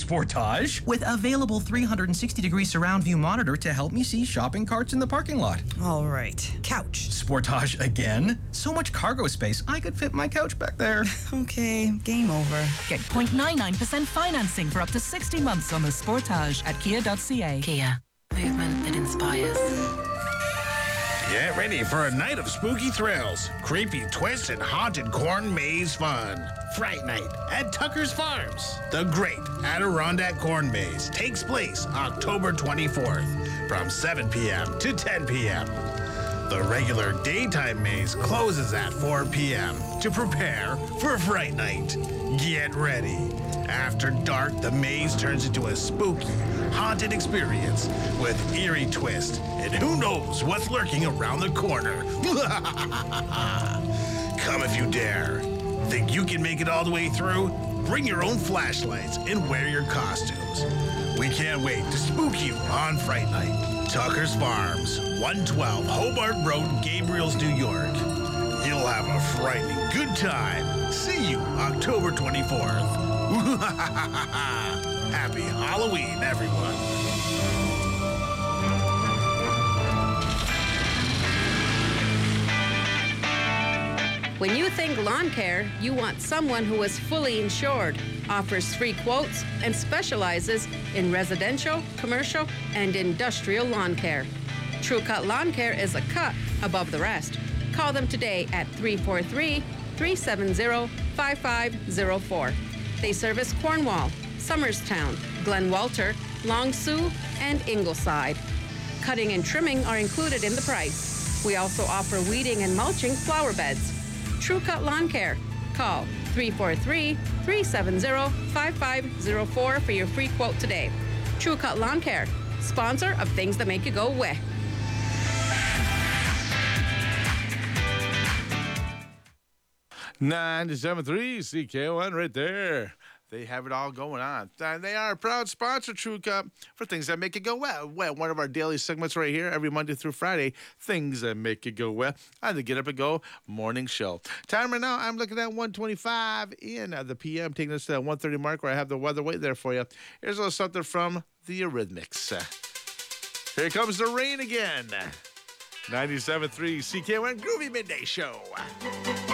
Sportage, with available 360-degree surround view monitor to help me see shopping carts in the parking lot. All right. Couch. Sportage again? So much cargo space, I could fit my couch back there. Okay, game over. Get 0.99% financing for up to 60 months on the Sportage at kia.ca. Kia. Movement that inspires. Get ready for a night of spooky thrills, creepy twists, and haunted corn maze fun. Fright Night at Tucker's Farms. The Great Adirondack Corn Maze takes place October 24th from 7 p.m. to 10 p.m. The regular daytime maze closes at 4 p.m. to prepare for Fright Night. Get ready. After dark, the maze turns into a spooky, haunted experience with eerie twist, and who knows what's lurking around the corner. Come if you dare. Think you can make it all the way through? Bring your own flashlights and wear your costumes. We can't wait to spook you on Fright Night. Tucker's Farms, 112 Hobart Road, Gabriels, New York. You'll have a frightening good time. See you October 24th. Happy Halloween, everyone. When you think lawn care, you want someone who is fully insured, offers free quotes, and specializes in residential, commercial, and industrial lawn care. True Cut Lawn Care is a cut above the rest. Call them today at 343-370-5504. They service Cornwall, Somerstown, Glen Walter, Long Sault, and Ingleside. Cutting and trimming are included in the price. We also offer weeding and mulching flower beds. True Cut Lawn Care. Call 343-370-5504 for your free quote today. True Cut Lawn Care, sponsor of Things That Make You Go Weh. .973 CKON right there. They have it all going on. And they are a proud sponsor, True Cut, for Things That Make It Go Well. One of our daily segments right here, every Monday through Friday, Things That Make It Go Well, on the Get Up and Go morning show. Time right now, I'm looking at 1:25 in the p.m., taking us to that 1:30 mark where I have the weather wait there for you. Here's a little something from the Eurythmics. Here comes the rain again. 97.3 CKON Groovy Midday Show.